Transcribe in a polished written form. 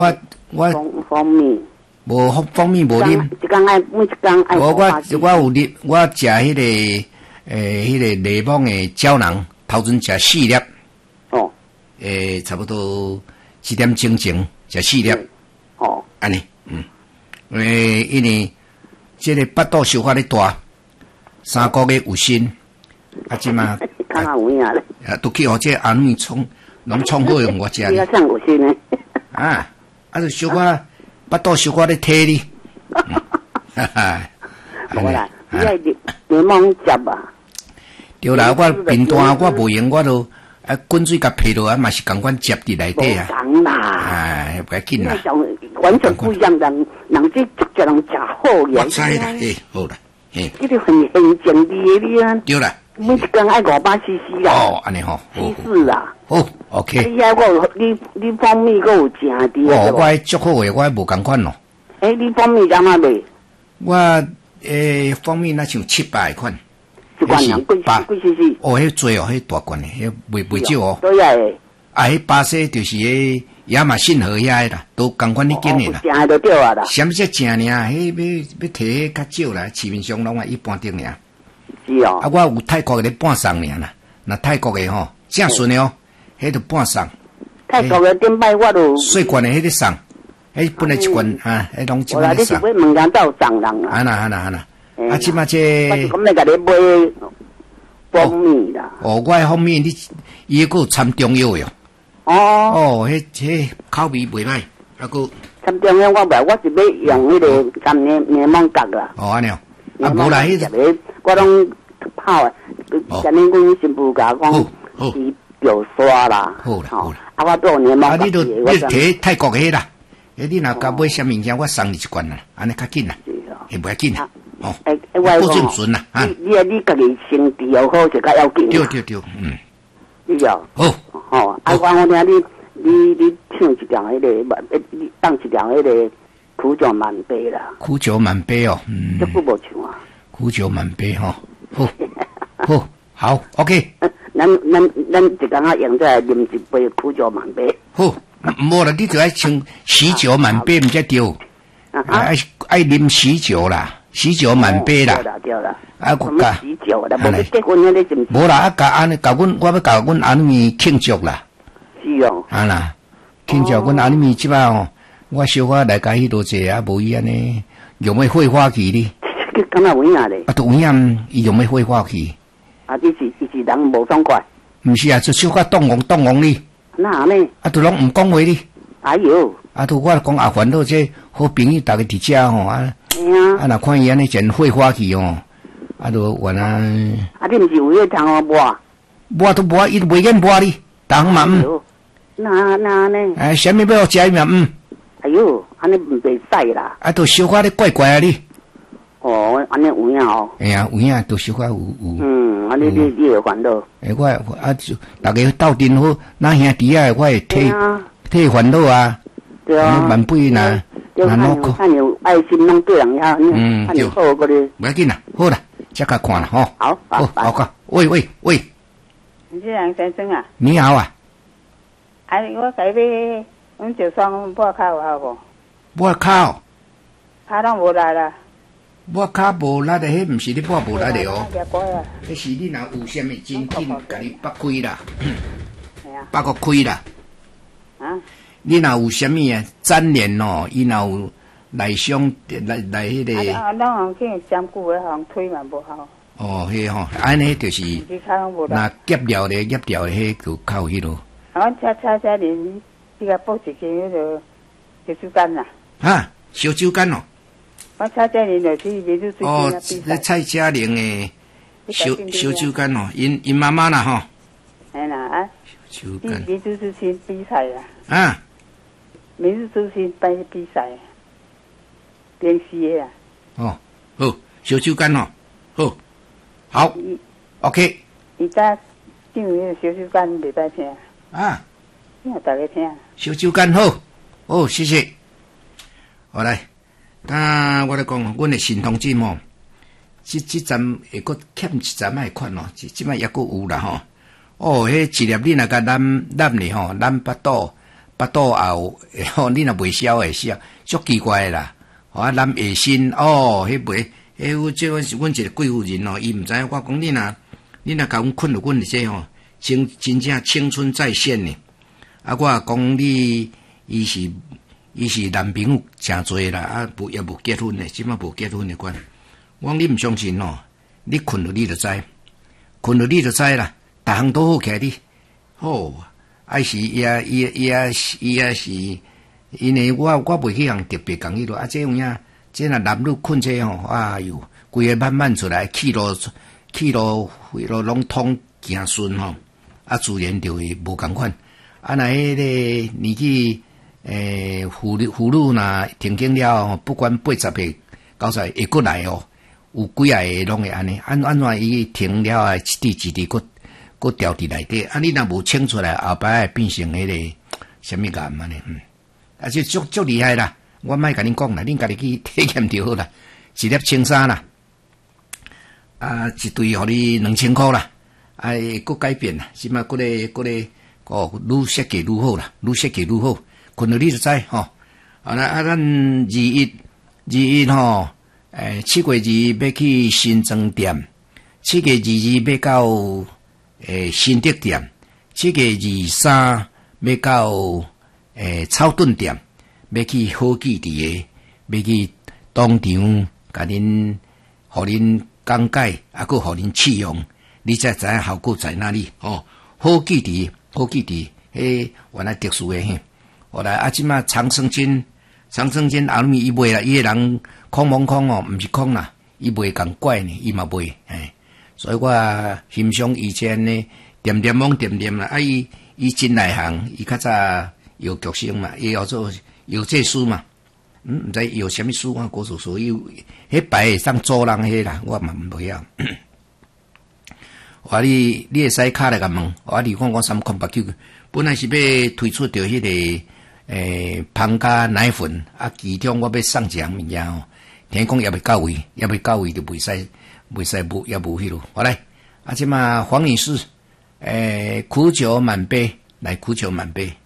蜂蜜， 无蜂蜜无啉。 一天爱每一天爱。 我有啉，我食迄个迄个柠檬的胶囊，头前食4粒。 哦。 差不多1点钟前食4粒。 哦。 安尼，因为这个腹肚小可咧大，3个月有新，即嘛。 看下有影咧。 都去互这阿妹拢创好用我食。 你要像有新呢？ 就小可腹肚小可咧摕你。哈哈。 好啦，你爱柠檬汁啊？ 对啦，我平淡我无用，我都滚水甲配落嘛是共款接伫内底啊。 无同啦， 不要紧啦。 完全不一样，人这逐只人食好嘢。 我知啦，好啦， 这个很正的你啊。 对啦。 每一天爱500cc 啦。 哦，安尼吼。 是啊。 好 ，OK。 你蜂蜜还有正的。 我足好诶，我无共款咯。 你蜂蜜干嘛卖？ 我蜂蜜那像700款。 一罐两几 cc？ 哦，迄多哦，迄大罐诶，迄袂少哦。 对啊。 迄巴西就是迄亚马逊河遐啦，都共款迄间诶啦。 正就对啊啦。 什么只正尔？迄要摕迄较少啦，市面上拢一般点尔。 是哦。 我有泰国诶半送尔啦，那泰国诶吼正顺诶哦，迄就半送。 泰国诶顶摆我都细罐诶迄个送，迄本来一罐迄拢一罐送。 我你是买问人到送人啊？ 安啦。即马这。 我是讲要甲你买蜂蜜啦。 我蜂蜜伊个掺中药哟。迄口味袂歹， 掺中药我袂，我是要用迄个掺柠檬角啦。 安尼哦。无啦，迄个我拢泡诶。今年阮新妇甲我讲，伊有刷啦。 好啦。 我都有柠檬角。 你摕泰国诶啦。你若甲买啥物件，我送你一罐啦，安尼较紧啦。袂要紧啦。不准准啦。 你家己身体又好，就较要紧。 对。 你了。 好。 我听你唱一条迄个，你放一条迄个苦酒满杯啦。 苦酒满杯哦。 这久无唱啊。 苦酒满杯吼。好 ，OK。 咱一天啊用在啉一杯苦酒满杯。 好，无啦，你就爱唱喜酒满杯，毋才对。爱啉喜酒啦，喜酒满杯啦。 对啦。 我甲喜酒啦，无结婚迄个是毋？ 无啦，我要甲阮阿妹庆祝啦。 是哦。 啦，庆祝阮阿妹即摆哦，我小可来甲迄度坐无伊安尼用咩火花器哩？ 敢若有影咧？ 都有影，伊用咩火花器？ 伊是人无爽快。 毋是啊，就小可动王哩。 那呢？ 都拢毋讲话哩。 哎呦！ 都我讲阿烦恼这好朋友大家伫遮吼若看伊安尼真火花器哦，都原来。 你毋是有迄通摸？ 摸都摸，伊都袂瘾摸哩，逐项嘛那呢？ 啥物要我食伊嘛哎呦，安尼唔袂使啦。 都小可咧怪怪啊哩。 安尼有影哦。 有影，都小可有。 安尼你会烦恼。 我就大家斗阵好，咱兄弟我会替烦恼啊。 对啊。 万倍呐。 看有爱心，能对人呀。看有好个哩。 不要紧啦，好啦，再甲看啦吼。好个。喂。 你是杨先生啊？ 你好啊。 我改你，阮就双拨口好无？ 拨口。 他拢无来啦。 拨口无力的，迄毋是你拨无力的哦。迄是你若有啥物真紧，甲你拨开啦。拨个开啦。你若有啥物啊粘连哦，伊若有内伤来迄个。 拢去针灸诶，互推嘛无效。 迄吼，安尼就是那夹了咧，迄就靠迄落。 我车你甲补一支迄个小酒干啦。 小酒干哦。 我车你就是美术水晶蔡佳玲诶小酒干哦，因妈妈啦吼。 哎啦小酒干。 美术水晶比赛啦。美术水晶比赛，电视诶好，小酒干哦，好 ，OK。 伊家唱迄个小酒干袂歹听。听大家听。 小酒干好，谢谢。好来，我来讲，阮的新同志吼，这站会阁欠一站爱款哦，这摆也阁有啦吼。迄一粒你若甲染哩吼，染腹肚巴肚也有，你若袂消会消，足奇怪啦。南野心哦，迄袂，即阮一个贵妇人哦，伊毋知影我讲你若甲阮困落阮这吼，真正青春再现呢。我讲你，伊是男朋友诚多啦，也无结婚的，即摆无结婚的款。我讲你毋相信哦，你困落你就知啦，逐项都好起来你。哦，是伊是，因为我袂去通特别讲伊咯，这有影，这若男女困这吼，哎哟，规个慢慢出来，气路拢通行顺吼，自然就会无共款。若迄个年纪，妇女若停经了，不管80岁、90岁会过来哦，有几个拢会安尼，安怎伊停了一滴佫掉伫内底，你若无清出来，后摆会变成迄个什么癌安尼，这足厉害啦！我莫甲恁讲啦，恁家己去体验就好啦。一粒青沙啦，一对互你2000块啦，佫改变啦，即摆佫咧愈设计愈好啦，愈设计愈好，困落你就知吼。咱21吼，7月2要去新庄店，7月22要到新德店，7月23要到草顿店，要去好记伫个，要去当场甲恁，互恁讲解，佫互恁试用，你才知影效果在哪里哦。好记伫，原来特殊的嘿。后来即马长生金后面伊卖啦，伊个人空哦，毋是空啦，伊卖共怪呢，伊嘛卖，所以我欣赏以前呢，点啦，伊真内行，伊较早有剧星嘛，伊要做有这书嘛，毋知有啥物书啊？国术书迄牌会当做人迄啦，我嘛毋晓。你会使卡来甲问，你看我3空89，本来是要推出着迄个芳加奶粉，其中我要送一项物件哦，听讲也未到位就袂使也无迄落。好来，即马黄女士，苦酒满杯，来苦酒满杯。